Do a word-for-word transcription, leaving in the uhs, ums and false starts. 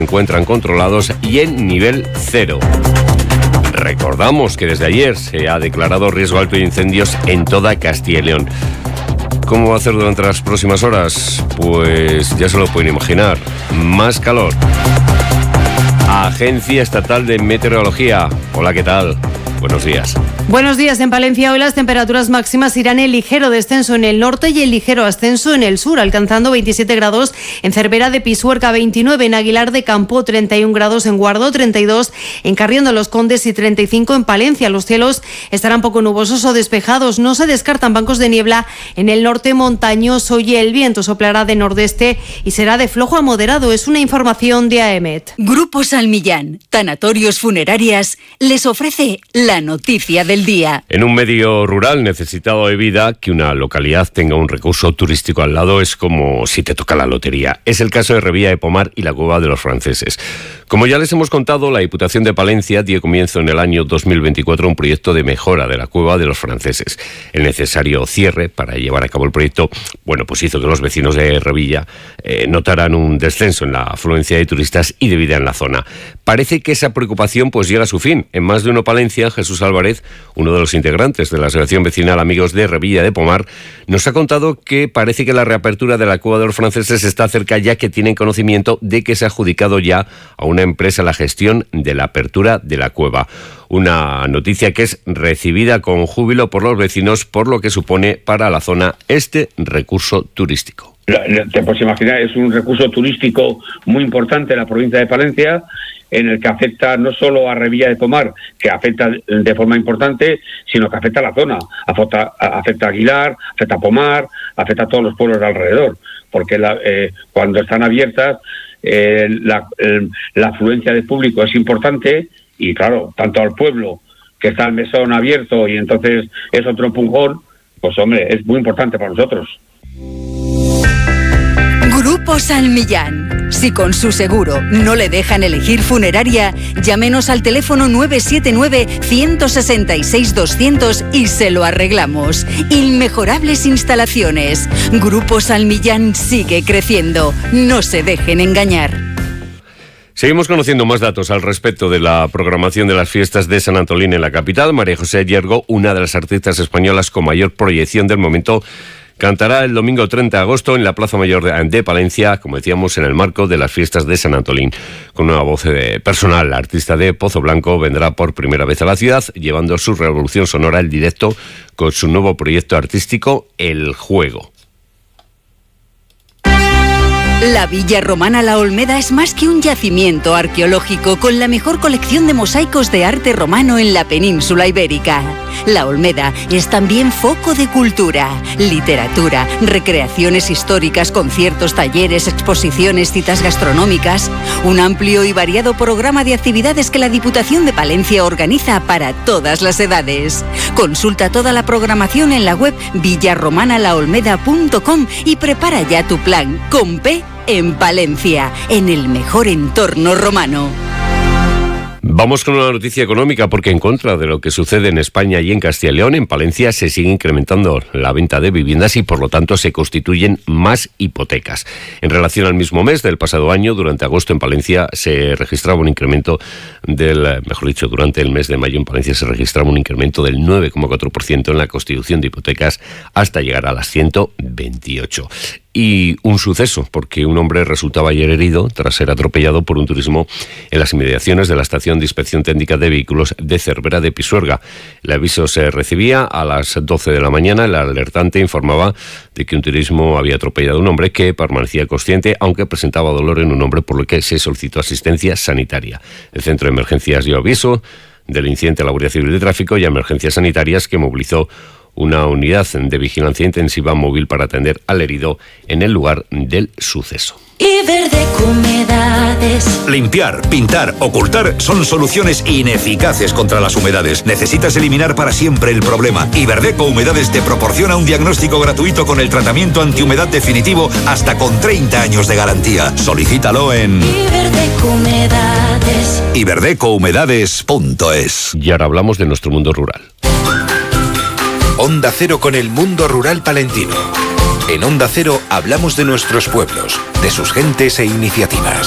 se encuentran controlados y en nivel cero. Recordamos que desde ayer se ha declarado riesgo alto de incendios en toda Castilla y León. ¿Cómo va a hacer durante las próximas horas? Pues ya se lo pueden imaginar. Más calor. Agencia Estatal de Meteorología. Hola, ¿qué tal? Buenos días. Buenos días. En Palencia hoy las temperaturas máximas irán en ligero descenso en el norte y en ligero ascenso en el sur, alcanzando veintisiete grados en Cervera de Pisuerga, veintinueve en Aguilar de Campo, treinta y un grados en Guardo, treinta y dos en Carrión de los Condes y treinta y cinco en Palencia. Los cielos estarán poco nubosos o despejados. No se descartan bancos de niebla en el norte montañoso y el viento soplará de nordeste y será de flojo a moderado. Es una información de A E M E T. Grupo Salmillán, Tanatorios Funerarias, les ofrece la noticia del día. En un medio rural necesitado de vida, que una localidad tenga un recurso turístico al lado es como si te toca la lotería. Es el caso de Revilla de Pomar y la Cueva de los Franceses. Como ya les hemos contado, la Diputación de Palencia dio comienzo en el año dos mil veinticuatro a un proyecto de mejora de la Cueva de los Franceses. El necesario cierre para llevar a cabo el proyecto, bueno, pues hizo que los vecinos de Revilla eh, notaran un descenso en la afluencia de turistas y de vida en la zona. Parece que esa preocupación pues llega a su fin. En Más de Uno Palencia, Jesús Álvarez, uno de los integrantes de la Asociación Vecinal Amigos de Revilla de Pomar, nos ha contado que parece que la reapertura de la Cueva de los Franceses está cerca, ya que tienen conocimiento de que se ha adjudicado ya a una empresa la gestión de la apertura de la cueva. Una noticia que es recibida con júbilo por los vecinos, por lo que supone para la zona este recurso turístico. Te puedes imaginar, es un recurso turístico muy importante en la provincia de Palencia, en el que afecta no solo a Revilla de Pomar, que afecta de forma importante, sino que afecta a la zona, afecta, afecta a Aguilar, afecta a Pomar, afecta a todos los pueblos de alrededor, porque la, eh, cuando están abiertas eh, la, eh, la afluencia de público es importante y claro, tanto al pueblo que está el mesón abierto y entonces es otro empujón, pues hombre, es muy importante para nosotros. Grupo Salmillán. Si con su seguro no le dejan elegir funeraria, llámenos al teléfono nueve siete nueve, uno seis seis, doscientos y se lo arreglamos. Inmejorables instalaciones. Grupo Salmillán sigue creciendo. No se dejen engañar. Seguimos conociendo más datos al respecto de la programación de las fiestas de San Antolín en la capital. María José Yergo, una de las artistas españolas con mayor proyección del momento, cantará el domingo treinta de agosto en la Plaza Mayor de Palencia, como decíamos, en el marco de las fiestas de San Antolín. Con una voz personal, la artista de Pozo Blanco vendrá por primera vez a la ciudad, llevando su revolución sonora al directo con su nuevo proyecto artístico, El Juego. La Villa Romana La Olmeda es más que un yacimiento arqueológico con la mejor colección de mosaicos de arte romano en la península ibérica. La Olmeda es también foco de cultura, literatura, recreaciones históricas, conciertos, talleres, exposiciones, citas gastronómicas, un amplio y variado programa de actividades que la Diputación de Palencia organiza para todas las edades. Consulta toda la programación en la web villa romana la olmeda punto com y prepara ya tu plan con P en Palencia, en el mejor entorno romano. Vamos con una noticia económica, porque en contra de lo que sucede en España y en Castilla y León, en Palencia se sigue incrementando la venta de viviendas y por lo tanto se constituyen más hipotecas. En relación al mismo mes del pasado año, durante agosto en Palencia se registraba un incremento del, mejor dicho, durante el mes de mayo en Palencia se registraba un incremento del nueve coma cuatro por ciento en la constitución de hipotecas hasta llegar a las ciento veintiocho. Y un suceso, porque un hombre resultaba ayer herido tras ser atropellado por un turismo en las inmediaciones de la estación de inspección técnica de vehículos de Cervera de Pisuerga. El aviso se recibía a las doce de la mañana. El alertante informaba de que un turismo había atropellado a un hombre que permanecía consciente, aunque presentaba dolor en un hombro, por lo que se solicitó asistencia sanitaria. El centro de emergencias dio aviso del incidente a la Guardia Civil de Tráfico y a Emergencias Sanitarias, que movilizó una unidad de vigilancia intensiva móvil para atender al herido en el lugar del suceso. Iberdeco Humedades. Limpiar, pintar, ocultar son soluciones ineficaces contra las humedades. Necesitas eliminar para siempre el problema. Iberdeco Humedades te proporciona un diagnóstico gratuito con el tratamiento antihumedad definitivo hasta con treinta años de garantía. Solicítalo en Iberdeco Humedades. iberdeco humedades punto es. Y ahora hablamos de nuestro mundo rural. Onda Cero con el mundo rural palentino. En Onda Cero hablamos de nuestros pueblos, de sus gentes e iniciativas.